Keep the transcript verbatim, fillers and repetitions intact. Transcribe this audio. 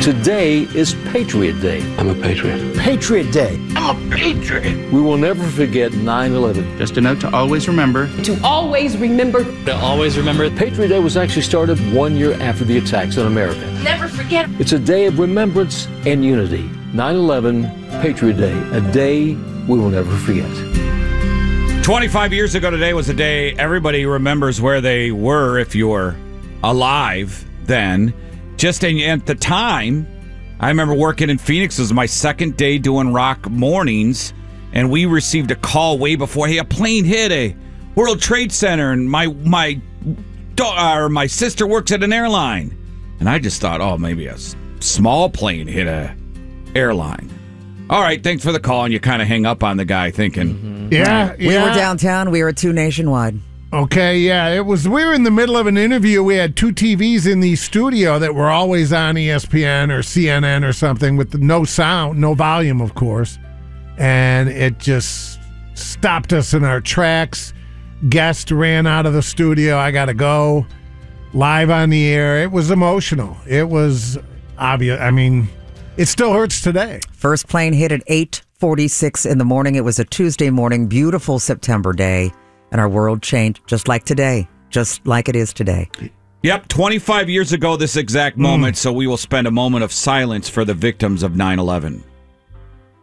Today is Patriot Day. I'm a patriot. Patriot Day. I'm a patriot. We will never forget nine eleven. Just a note to always remember. To always remember. To always remember. Patriot Day was actually started one year after the attacks on America. Never forget. It's a day of remembrance and unity. nine eleven, Patriot Day, a day we will never forget. twenty-five years ago today was a day everybody remembers where they were if you were alive then. Just in, at the time, I remember working in Phoenix. It was my second day doing rock mornings, and we received a call way before. Hey, a plane hit a World Trade Center, and my my or my sister works at an airline. And I just thought, oh, maybe a small plane hit a airline. All right, thanks for the call, and you kind of hang up on the guy thinking. Mm-hmm. Yeah, right. yeah. We were downtown. We were two nationwide. Okay, yeah, it was. We were in the middle of an interview. We had two T Vs in the studio that were always on E S P N or C N N or something with no sound, no volume, of course. And it just stopped us in our tracks. Guest ran out of the studio. I got to go. Live on the air. It was emotional. It was obvious. I mean, it still hurts today. First plane hit at eight forty-six in the morning. It was a Tuesday morning, beautiful September day. And our world changed just like today, just like it is today. Yep, twenty-five years ago, this exact moment, mm. so we will spend a moment of silence for the victims of nine eleven.